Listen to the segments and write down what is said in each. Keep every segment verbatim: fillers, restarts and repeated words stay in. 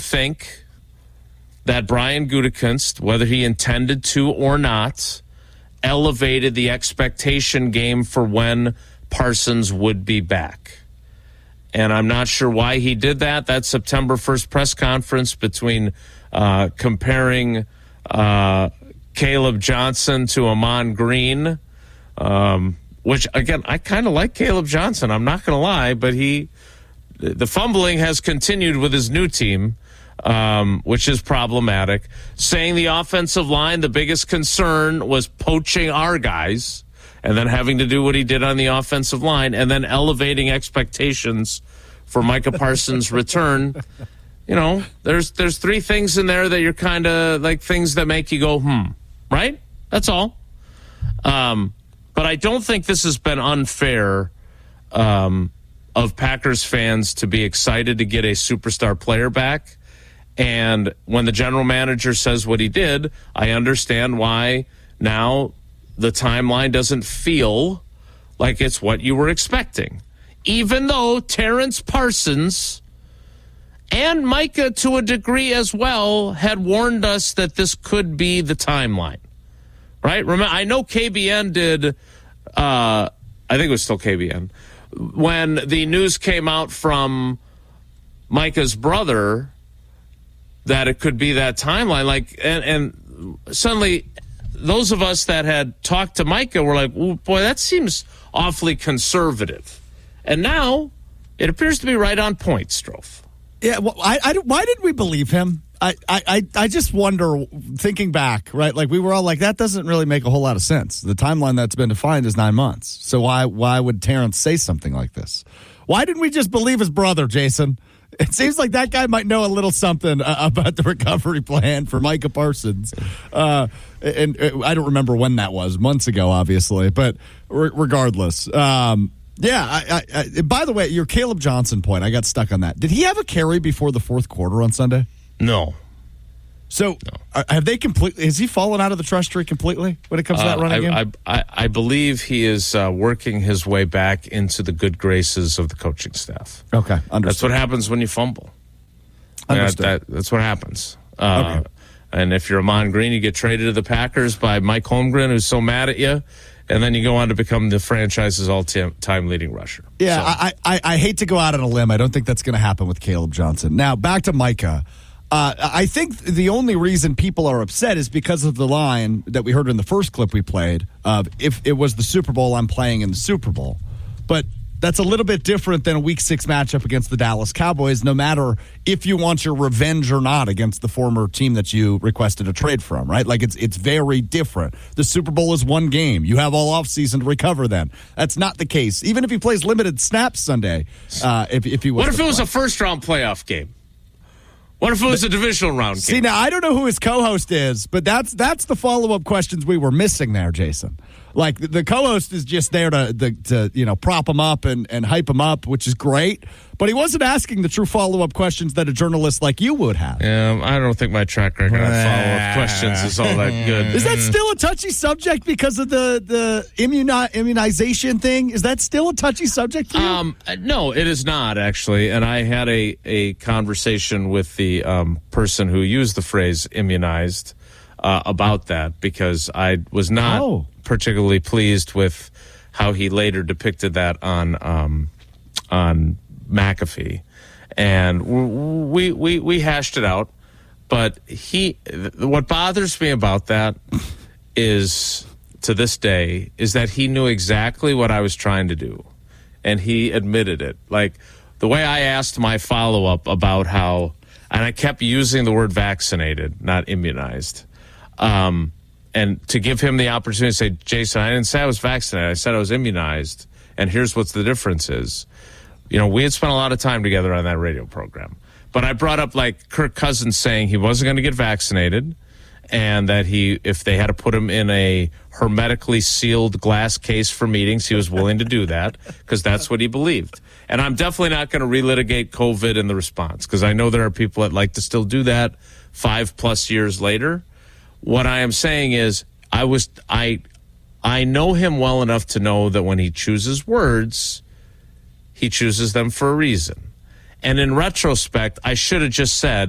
think that Brian Gutekunst, whether he intended to or not, elevated the expectation game for when Parsons would be back. And I'm not sure why he did that. That September first press conference between uh, comparing uh, Caleb Johnson to Amon Green, um, which, again, I kind of like Caleb Johnson. I'm not going to lie, but he, the fumbling has continued with his new team, um, which is problematic. Saying the offensive line, the biggest concern was poaching our guys, and then having to do what he did on the offensive line, and then elevating expectations for Micah Parsons' return. You know, there's there's three things in there that you're kind of like things that make you go, hmm, right? That's all. Um, but I don't think this has been unfair um, of Packers fans to be excited to get a superstar player back. And when the general manager says what he did, I understand why now the timeline doesn't feel like it's what you were expecting. Even though Terrence Parsons and Micah, to a degree as well, had warned us that this could be the timeline. Right? Remember, I know K B N did, uh, I think it was still K B N, when the news came out from Micah's brother that it could be that timeline. Like, and, and suddenly those of us that had talked to Micah were like, oh, boy, that seems awfully conservative. And now it appears to be right on point, Strofe. Yeah, well, I, I, why did we believe him? I, I, I just wonder, thinking back, right? Like, we were all like, that doesn't really make a whole lot of sense. The timeline that's been defined is nine months. So why why would Terrence say something like this? Why didn't we just believe his brother, Jason? It seems like that guy might know a little something uh, about the recovery plan for Micah Parsons. Uh, and uh, I don't remember when that was, months ago, obviously. But re- regardless, um, yeah. I, I, I, by the way, your Caleb Johnson point, I got stuck on that. Did he have a carry before the fourth quarter on Sunday? No. So no. Uh, have they completely? Has he fallen out of the trust tree completely when it comes to that uh, running game? I, I, I believe he is uh, working his way back into the good graces of the coaching staff. Okay, understood. That's what happens when you fumble. Understood. That, that, that's what happens. Uh, okay. And if you're Amon Green, you get traded to the Packers by Mike Holmgren, who's so mad at you, and then you go on to become the franchise's all-time leading rusher. Yeah, so. I, I, I hate to go out on a limb. I don't think that's going to happen with Caleb Johnson. Now, back to Micah. Uh, I think the only reason people are upset is because of the line that we heard in the first clip we played of, if it was the Super Bowl, I'm playing in the Super Bowl. But that's a little bit different than a week six matchup against the Dallas Cowboys, no matter if you want your revenge or not against the former team that you requested a trade from, right? Like, it's it's very different. The Super Bowl is one game. You have all offseason to recover then. That's not the case. Even if he plays limited snaps Sunday, uh, if, if he was What if it was play. a first-round playoff game? What if it was a divisional round game? See, now, I don't know who his co-host is, but that's that's the follow-up questions we were missing there, Jason. Like, the, the co-host is just there to, the, to you know, prop him up and, and hype him up, which is great. But he wasn't asking the true follow-up questions that a journalist like you would have. Yeah, I don't think my track record on follow-up questions is all that good. Is that still a touchy subject because of the, the immuni- immunization thing? Is that still a touchy subject for you? Um, no, it is not, actually. And I had a, a conversation with the um, person who used the phrase immunized uh, about that, because I was not oh. particularly pleased with how he later depicted that on um, on McAfee. And we, we, we hashed it out. But he, what bothers me about that is, to this day, is that he knew exactly what I was trying to do. And he admitted it. Like, the way I asked my follow-up about how, and I kept using the word vaccinated, not immunized. Um, and to give him the opportunity to say, Jason, I didn't say I was vaccinated. I said I was immunized. And here's what the difference is. You know, we had spent a lot of time together on that radio program. But I brought up, like, Kirk Cousins saying he wasn't going to get vaccinated, and that he, if they had to put him in a hermetically sealed glass case for meetings, he was willing to do that, because that's what he believed. And I'm definitely not going to relitigate COVID and the response, because I know there are people that like to still do that five plus years later. What I am saying is, I was I I know him well enough to know that when he chooses words, he chooses them for a reason. And in retrospect, I should have just said,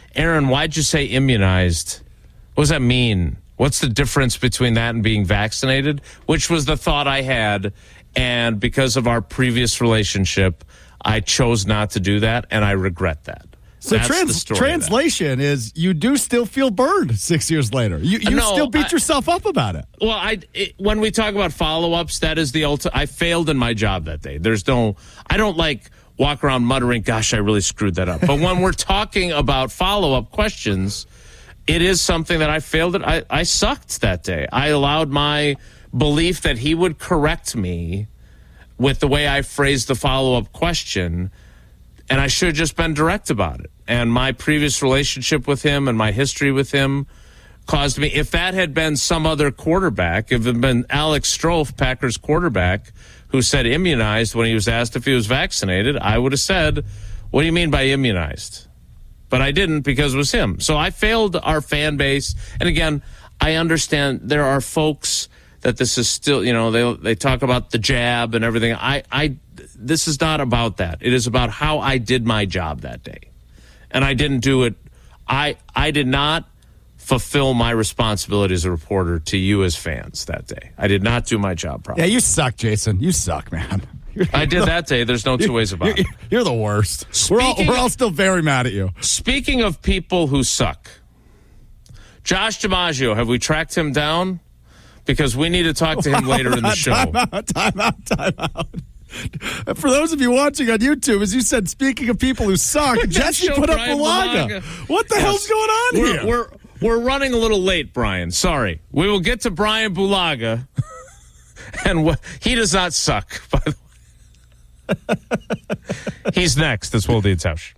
Aaron, why'd you say immunized? What does that mean? What's the difference between that and being vaccinated? Which was the thought I had. And because of our previous relationship, I chose not to do that, and I regret that. So That's trans- the story translation is you do still feel burned six years later. You, you no, still beat I, yourself up about it. Well, I it, when we talk about follow-ups, that is the ultimate. I failed in my job that day. There's no, I don't like walk around muttering, gosh, I really screwed that up. But when we're talking about follow-up questions, it is something that I failed at. I, I sucked that day. I allowed my belief that he would correct me with the way I phrased the follow-up question, and I should have just been direct about it. And my previous relationship with him and my history with him caused me, if that had been some other quarterback, if it had been Alex Strofe, Packers quarterback, who said immunized when he was asked if he was vaccinated, I would have said, what do you mean by immunized? But I didn't because it was him. So I failed our fan base. And again, I understand there are folks that this is still, you know, they they talk about the jab and everything. I, I, this is not about that. It is about how I did my job that day. And I didn't do it. I, I did not fulfill my responsibility as a reporter to you as fans that day. I did not do my job properly. Yeah, you suck, Jason. You suck, man. You're, I did that day. There's no two ways about you're, it. You're the worst. We're all, we're all still very mad at you. Speaking of people who suck, Josh DiMaggio, have we tracked him down? Because we need to talk to him later in the show. Time out, time out, time out. For those of you watching on YouTube, as you said, speaking of people who suck, Jesse put up Bulaga. What the yes. hell's going on we're, here? We're we're running a little late, Brian. Sorry. We will get to Brian Bulaga, and wh- he does not suck, by the way. He's next. It's Wilde and Tausch.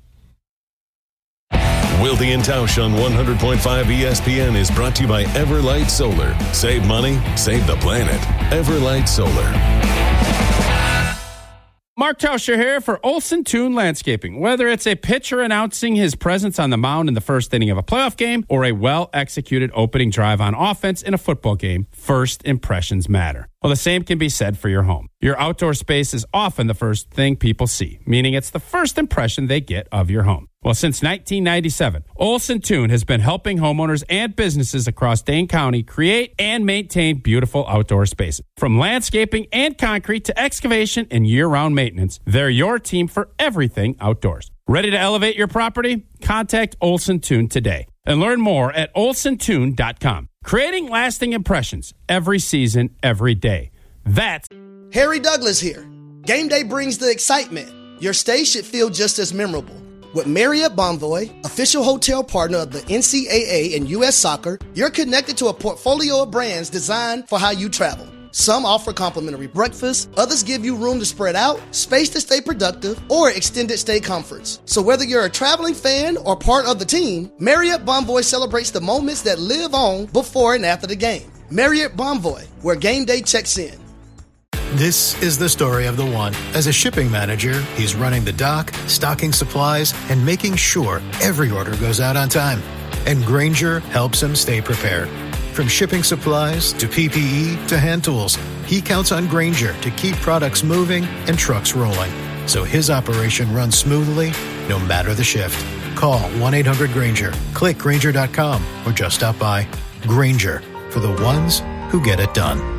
Wilde and Tausch on one hundred point five E S P N is brought to you by Everlight Solar. Save money, save the planet. Everlight Solar. Mark Tauscher here for Olson Toon Landscaping. Whether it's a pitcher announcing his presence on the mound in the first inning of a playoff game or a well-executed opening drive on offense in a football game, first impressions matter. Well, the same can be said for your home. Your outdoor space is often the first thing people see, meaning it's the first impression they get of your home. Well, since nineteen ninety-seven, Olson Toon has been helping homeowners and businesses across Dane County create and maintain beautiful outdoor spaces. From landscaping and concrete to excavation and year-round maintenance, they're your team for everything outdoors. Ready to elevate your property? Contact Olson Toon today and learn more at olson toon dot com. Creating lasting impressions every season, every day. That's Harry Douglas here. Game day brings the excitement. Your stay should feel just as memorable. With Marriott Bonvoy, official hotel partner of the N C double A and U S Soccer, you're connected to a portfolio of brands designed for how you travel. Some offer complimentary breakfast, others give you room to spread out, space to stay productive, or extended stay comforts. So whether you're a traveling fan or part of the team, Marriott Bonvoy celebrates the moments that live on before and after the game. Marriott Bonvoy, where game day checks in. This is the story of the one. As a shipping manager, he's running the dock, stocking supplies, and making sure every order goes out on time. And Grainger helps him stay prepared. From shipping supplies to P P E to hand tools, he counts on Grainger to keep products moving and trucks rolling. So his operation runs smoothly, no matter the shift. Call one eight hundred Grainger, click Grainger dot com, or just stop by. Grainger, for the ones who get it done.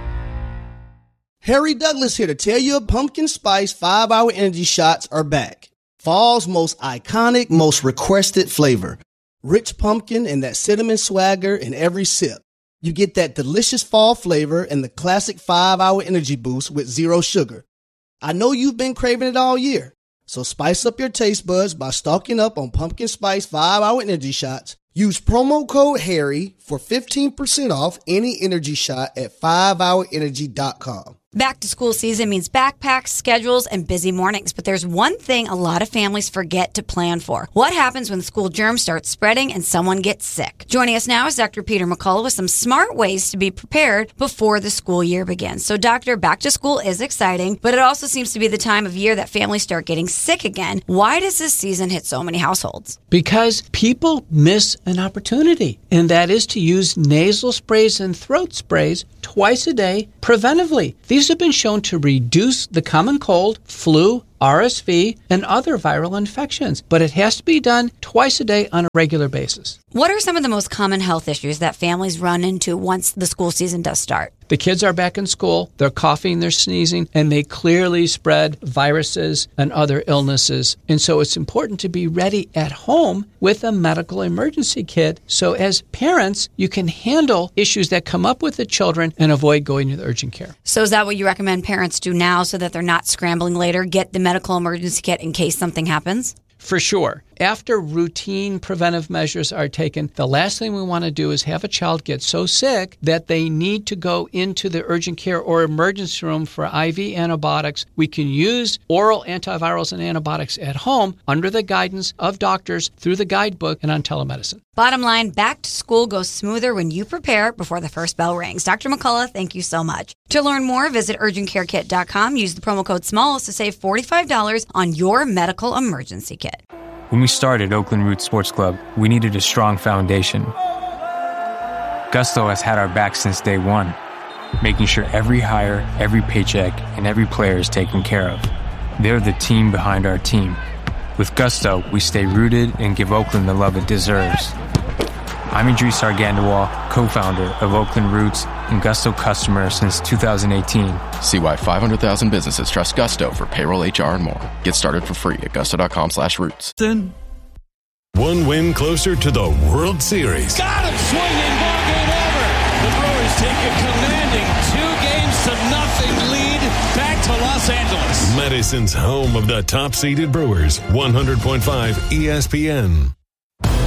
Harry Douglas here to tell you pumpkin spice five hour energy shots are back. Fall's most iconic, most requested flavor. Rich pumpkin and that cinnamon swagger in every sip. You get that delicious fall flavor and the classic five hour energy boost with zero sugar. I know you've been craving it all year, so spice up your taste buds by stocking up on pumpkin spice five hour energy shots. Use promo code HARRY for fifteen percent off any energy shot at five hour energy dot com. Back to school season means backpacks, schedules, and busy mornings. But there's one thing a lot of families forget to plan for. What happens when school germs start spreading and someone gets sick? Joining us now is Doctor Peter McCullough with some smart ways to be prepared before the school year begins. So, Doctor, back to school is exciting, but it also seems to be the time of year that families start getting sick again. Why does this season hit so many households? Because people miss an opportunity, and that is to use nasal sprays and throat sprays twice a day preventively. These These have been shown to reduce the common cold, flu, R S V, and other viral infections, but it has to be done twice a day on a regular basis. What are some of the most common health issues that families run into once the school season does start? The kids are back in school, they're coughing, they're sneezing, and they clearly spread viruses and other illnesses. And so it's important to be ready at home with a medical emergency kit. So as parents, you can handle issues that come up with the children and avoid going to the urgent care. So is that what you recommend parents do now so that they're not scrambling later? Get the medical emergency kit in case something happens? For sure. After routine preventive measures are taken, the last thing we want to do is have a child get so sick that they need to go into the urgent care or emergency room for I V antibiotics. We can use oral antivirals and antibiotics at home under the guidance of doctors through the guidebook and on telemedicine. Bottom line, back to school goes smoother when you prepare before the first bell rings. Doctor McCullough, thank you so much. To learn more, visit urgent care kit dot com. Use the promo code SMALLS to save forty-five dollars on your medical emergency kit. When we started Oakland Roots Sports Club, we needed a strong foundation. Gusto has had our back since day one, making sure every hire, every paycheck, and every player is taken care of. They're the team behind our team. With Gusto, we stay rooted and give Oakland the love it deserves. I'm Idris Argandawal, co-founder of Oakland Roots and Gusto customer since two thousand eighteen. See why five hundred thousand businesses trust Gusto for payroll, H R, and more. Get started for free at gusto.com slash roots. One win closer to the World Series. Got him swinging, ball game over. The Brewers take a commanding two games to nothing lead back to Los Angeles. Madison's home of the top-seeded Brewers, one hundred point five E S P N.